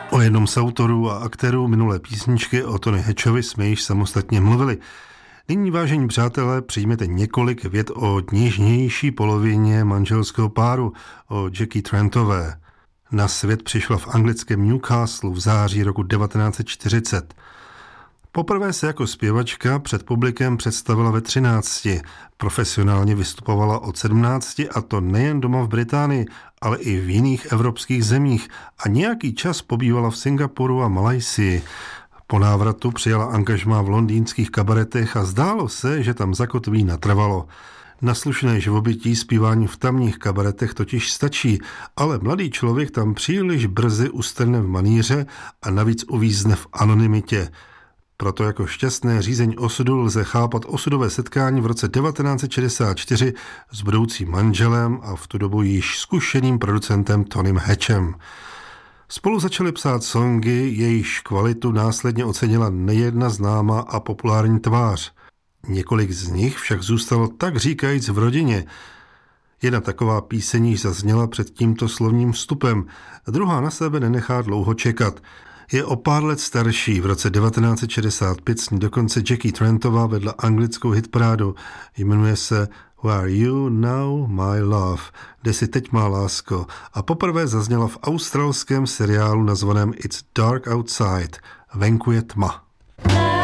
O jednom z autorů a aktérů minulé písničky o Tony Hatchovi jsme již samostatně mluvili. Nyní, vážení přátelé, přijměte několik vět o něžnější polovině manželského páru, o Jackie Trentové. Na svět přišla v anglickém Newcastle v září roku 1940. Poprvé se jako zpěvačka před publikem představila ve 13. Profesionálně vystupovala od 17 a to nejen doma v Británii, ale i v jiných evropských zemích a nějaký čas pobývala v Singapuru a Malajsii. Po návratu přijala angažmá v londýnských kabaretech a zdálo se, že tam zakotví natrvalo. Na slušné živobytí zpívání v tamních kabaretech totiž stačí, ale mladý člověk tam příliš brzy ustrne v manýře a navíc uvízne v anonymitě. Proto jako šťastné řízení osudu lze chápat osudové setkání v roce 1964 s budoucím manželem a v tu dobu již zkušeným producentem Tonym Hatchem. Spolu začali psát songy, jejichž kvalitu následně ocenila nejedna známá a populární tvář. Několik z nich však zůstalo tak říkajíc v rodině. Jedna taková píseň již zazněla před tímto slovním vstupem, druhá na sebe nenechá dlouho čekat. Je o pár let starší, v roce 1965 s ní dokonce Jackie Trentová vedla anglickou hitparádu. Jmenuje se Where Are You Now, My Love, kde si teď má lásko, a poprvé zazněla v australském seriálu nazvaném It's Dark Outside, venku je tma.